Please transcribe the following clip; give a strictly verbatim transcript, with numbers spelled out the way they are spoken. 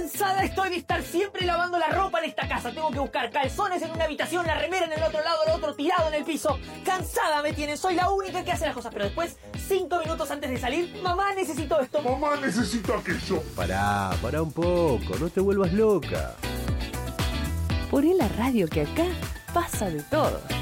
Cansada estoy de estar siempre lavando la ropa en esta casa. Tengo que buscar calzones en una habitación, la remera en el otro lado, el otro tirado en el piso. Cansada me tienen, soy la única que hace las cosas. Pero después, cinco minutos antes de salir, mamá, necesito esto. Mamá, necesito aquello. Pará, pará un poco, no te vuelvas loca. Poné la radio que acá pasa de todo.